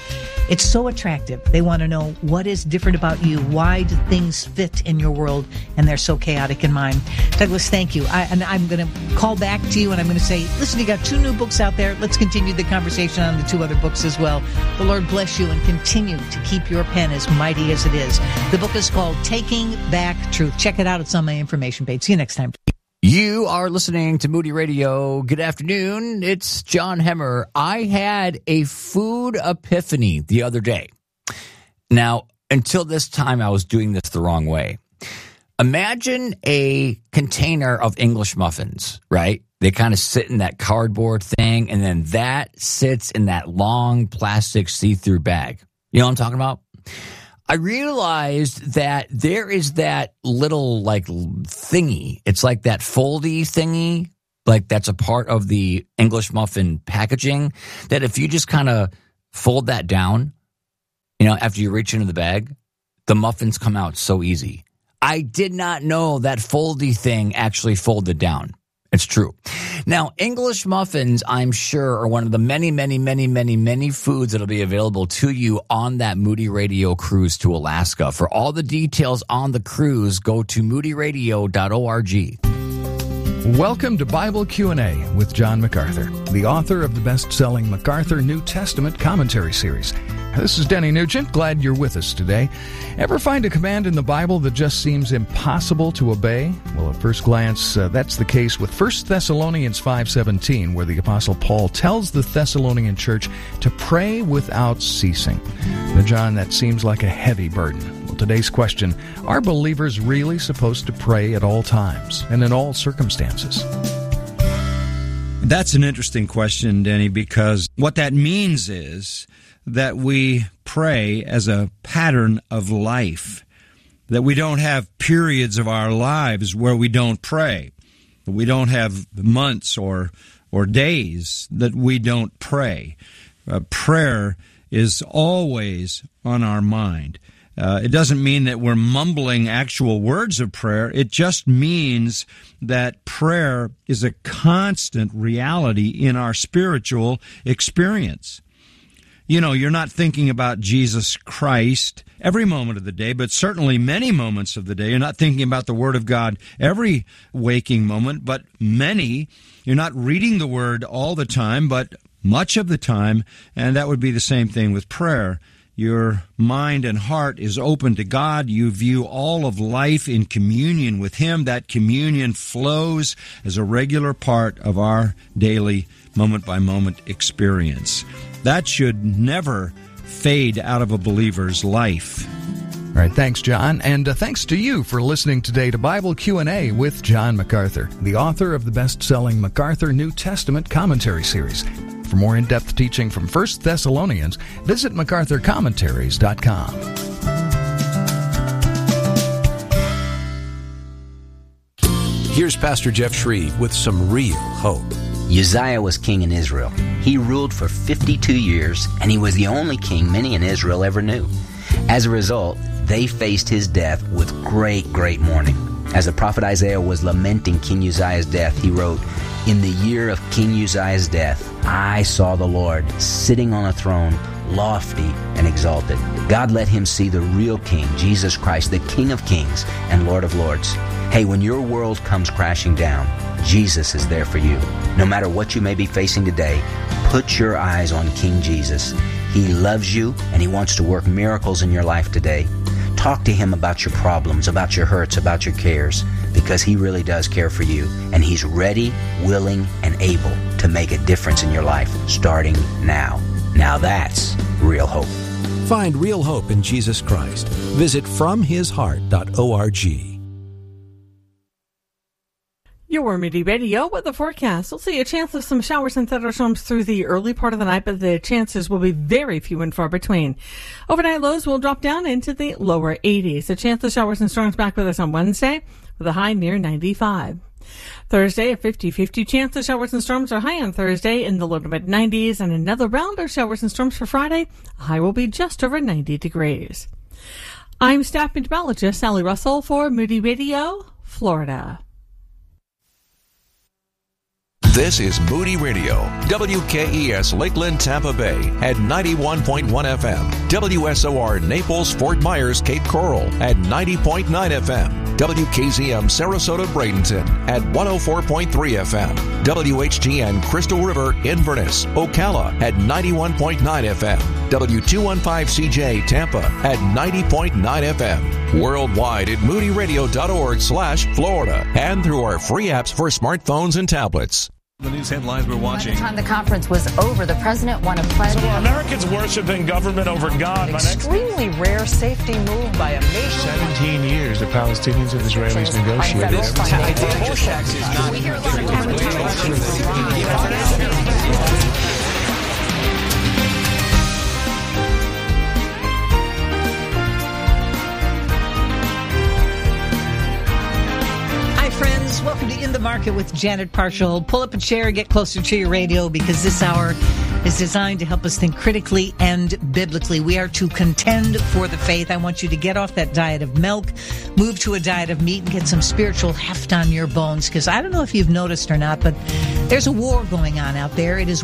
It's so attractive. They want to know what is different about you. Why do things fit in your world and they're so chaotic in mine? Douglas, thank you. I'm going to call back to you and I'm going to say, listen, you got 2 new books out there. Let's continue the conversation on the 2 other books as well. The Lord bless you and continue to keep your pen as mighty as it is. The book is called Taking Back Truth. Check it out. It's on my information page. See you next time. You are listening to Moody Radio. Good afternoon. It's John Hemmer. I had a food epiphany the other day. Now, until this time, I was doing this the wrong way. Imagine a container of English muffins, right? They kind of sit in that cardboard thing, and then that sits in that long plastic see-through bag. You know what I'm talking about? I realized that there is that little like thingy. It's like that foldy thingy, like that's a part of the English muffin packaging, that if you just kind of fold that down, you know, after you reach into the bag, the muffins come out so easy. I did not know that foldy thing actually folded down. It's true. Now, English muffins, I'm sure, are one of the many, many, many, many, many foods that will be available to you on that Moody Radio cruise to Alaska. For all the details on the cruise, go to moodyradio.org. Welcome to Bible Q&A with John MacArthur, the author of the best-selling MacArthur New Testament Commentary Series. This is Denny Nugent. Glad you're with us today. Ever find a command in the Bible that just seems impossible to obey? Well, at first glance, that's the case with 1 Thessalonians 5:17, where the Apostle Paul tells the Thessalonian church to pray without ceasing. Now, John, that seems like a heavy burden. Well, today's question, are believers really supposed to pray at all times and in all circumstances? That's an interesting question, Denny, because what that means is that we pray as a pattern of life, that we don't have periods of our lives where we don't pray. We don't have months or days that we don't pray. Prayer is always on our mind. It doesn't mean that we're mumbling actual words of prayer. It just means that prayer is a constant reality in our spiritual experience. You know, you're not thinking about Jesus Christ every moment of the day, but certainly many moments of the day. You're not thinking about the Word of God every waking moment, but many. You're not reading the Word all the time, but much of the time, and that would be the same thing with prayer. Your mind and heart is open to God. You view all of life in communion with Him. That communion flows as a regular part of our daily moment-by-moment experience. That should never fade out of a believer's life. All right, thanks, John. And thanks to you for listening today to Bible Q&A with John MacArthur, the author of the best-selling MacArthur New Testament Commentary Series. For more in-depth teaching from 1 Thessalonians, visit MacArthurCommentaries.com. Here's Pastor Jeff Shreve with some real hope. Uzziah was king in Israel. He ruled for 52 years, and he was the only king many in Israel ever knew. As a result, they faced his death with great mourning. As the prophet Isaiah was lamenting King Uzziah's death, he wrote, "In the year of King Uzziah's death, I saw the Lord sitting on a throne, lofty and exalted. God let him see the real King, Jesus Christ, the King of kings and Lord of lords." Hey, when your world comes crashing down, Jesus is there for you. No matter what you may be facing today, put your eyes on King Jesus. He loves you, and He wants to work miracles in your life today. Talk to Him about your problems, about your hurts, about your cares, because He really does care for you, and He's ready, willing, and able to make a difference in your life starting now. Now that's real hope. Find real hope in Jesus Christ. Visit FromHisHeart.org. Your Moody Radio with the forecast. We'll see a chance of some showers and thunderstorms through the early part of the night, but the chances will be very few and far between. Overnight lows will drop down into the lower 80s. A chance of showers and storms back with us on Wednesday with a high near 95. Thursday, a 50-50 chance of showers and storms are high on Thursday in the low to mid-90s, and another round of showers and storms for Friday. A high will be just over 90 degrees. I'm staff meteorologist Sally Russell for Moody Radio, Florida. This is Moody Radio, WKES Lakeland, Tampa Bay at 91.1 FM, WSOR Naples, Fort Myers, Cape Coral at 90.9 FM, WKZM Sarasota, Bradenton at 104.3 FM, WHTN Crystal River, Inverness, Ocala at 91.9 FM, W215CJ Tampa at 90.9 FM, worldwide at moodyradio.org/Florida, and through our free apps for smartphones and tablets. The news headlines we're watching. By the time the conference was over, the president won a pledge. So are Americans worshiping government over God? An extremely rare safety move by a nation. 17 years the Palestinians and Israelis negotiated. Welcome to In the Market with Janet Parshall. Pull up a chair, get closer to your radio, because this hour is designed to help us think critically and biblically. We are to contend for the faith. I want you to get off that diet of milk, move to a diet of meat, and get some spiritual heft on your bones, because I don't know if you've noticed or not, but there's a war going on out there. It is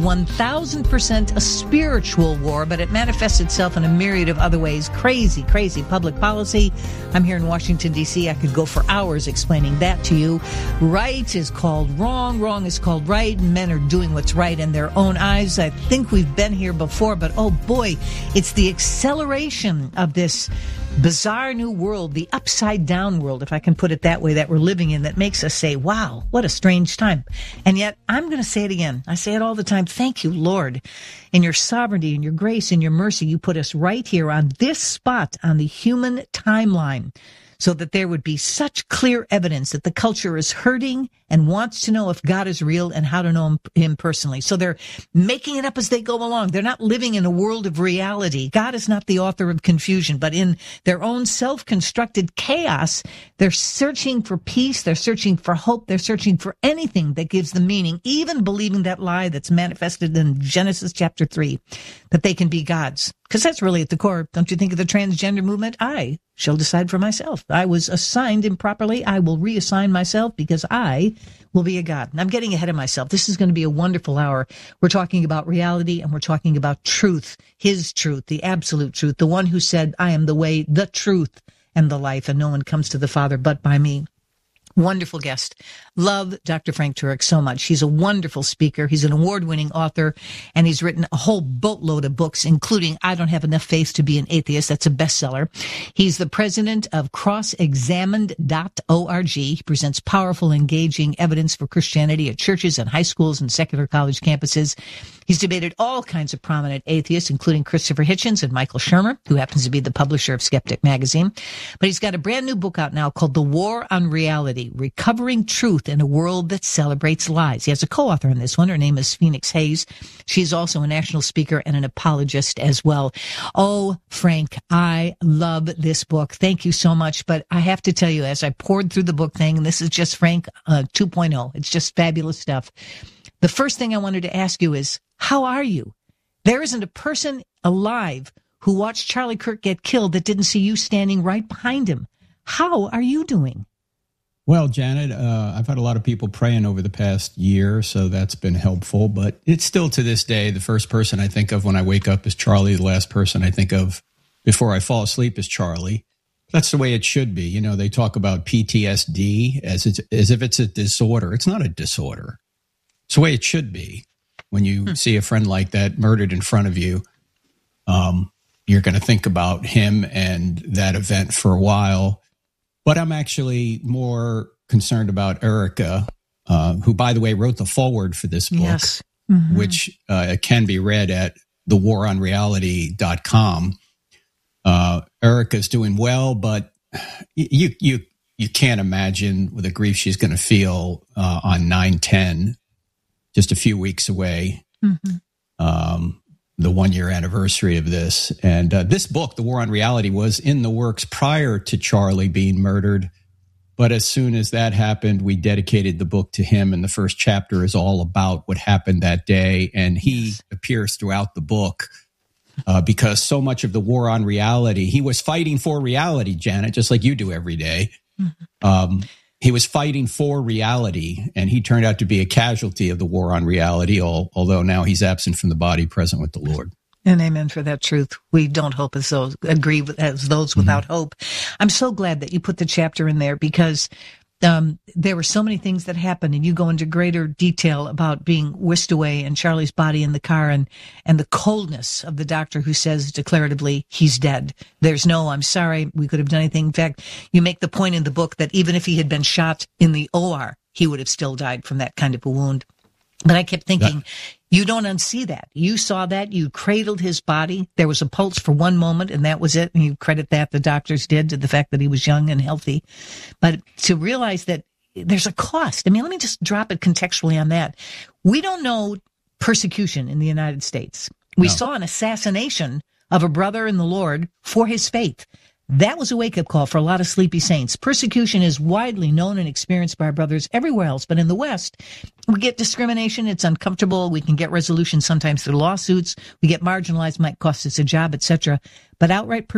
1,000% a spiritual war, but it manifests itself in a myriad of other ways. Crazy, crazy public policy. I'm here in Washington, D.C. I could go for hours explaining that to you. Right is called wrong, wrong is called right, and men are doing what's right in their own eyes. I think we've been here before, but oh boy, it's the acceleration of this bizarre new world, the upside down world, if I can put it that way, that we're living in, that makes us say, wow, what a strange time. And yet, I'm going to say it again. I say it all the time. Thank you, Lord. In your sovereignty, in your grace, in your mercy, you put us right here on this spot on the human timeline, so that there would be such clear evidence that the culture is hurting and wants to know if God is real and how to know him personally. So they're making it up as they go along. They're not living in a world of reality. God is not the author of confusion, but in their own self-constructed chaos, they're searching for peace. They're searching for hope. They're searching for anything that gives them meaning, even believing that lie that's manifested in Genesis chapter 3, that they can be gods. Because that's really at the core. Don't you think of the transgender movement? I shall decide for myself. I was assigned improperly. I will reassign myself because I will be a God. And I'm getting ahead of myself. This is going to be a wonderful hour. We're talking about reality and we're talking about truth, his truth, the absolute truth, the one who said, I am the way, the truth, and the life, and no one comes to the Father but by me. Wonderful guest. Love Dr. Frank Turek so much. He's a wonderful speaker. He's an award-winning author, and he's written a whole boatload of books, including I Don't Have Enough Faith to Be an Atheist. That's a bestseller. He's the president of crossexamined.org. He presents powerful, engaging evidence for Christianity at churches and high schools and secular college campuses. He's debated all kinds of prominent atheists, including Christopher Hitchens and Michael Shermer, who happens to be the publisher of Skeptic magazine. But he's got a brand new book out now called The War on Reality, Recovering Truth in a World That Celebrates Lies. He has a co-author on this one. Her name is Phoenix Hayes. She's also a national speaker and an apologist as well. Oh, Frank, I love this book. Thank you so much. But I have to tell you, as I poured through the book thing, and this is just Frank 2.0, it's just fabulous stuff. The first thing I wanted to ask you is, how are you? There isn't a person alive who watched Charlie Kirk get killed that didn't see you standing right behind him. How are you doing? Well, Janet, I've had a lot of people praying over the past year, so that's been helpful. But it's still to this day, the first person I think of when I wake up is Charlie. The last person I think of before I fall asleep is Charlie. That's the way it should be. You know, they talk about PTSD as if it's a disorder. It's not a disorder. It's the way it should be. When you see a friend like that murdered in front of you, you're going to think about him and that event for a while. But I'm actually more concerned about Erica, who, by the way, wrote the foreword for this book, yes. Which can be read at thewaronreality.com. Erica's doing well, but you can't imagine the grief she's going to feel on 9/10, just a few weeks away. The 1 year anniversary of this. And this book, The War on Reality, was in the works prior to Charlie being murdered. But as soon as that happened, we dedicated the book to him. And the first chapter is all about what happened that day. And he appears throughout the book because so much of the war on reality, he was fighting for reality, Janet, just like you do every day. he was fighting for reality, and he turned out to be a casualty of the war on reality, although now he's absent from the body, present with the Lord. And amen for that truth. We don't hope as those agree with as those without hope. I'm so glad that you put the chapter in there, because there were so many things that happened, and you go into greater detail about being whisked away and Charlie's body in the car, and the coldness of the doctor who says declaratively, he's dead. There's no, I'm sorry, we could have done anything. In fact, you make the point in the book that even if he had been shot in the OR, he would have still died from that kind of a wound. But I kept thinking, you don't unsee that. You saw that. You cradled his body. There was a pulse for one moment, and that was it. And you credit that, the doctors did, to the fact that he was young and healthy. But to realize that there's a cost. I mean, let me just drop it contextually on that. We don't know persecution in the United States. We saw an assassination of a brother in the Lord for his faith. That was a wake-up call for a lot of sleepy saints. Persecution is widely known and experienced by our brothers everywhere else, but in the West, we get discrimination. It's uncomfortable. We can get resolution sometimes through lawsuits. We get marginalized, might cost us a job, etc. But outright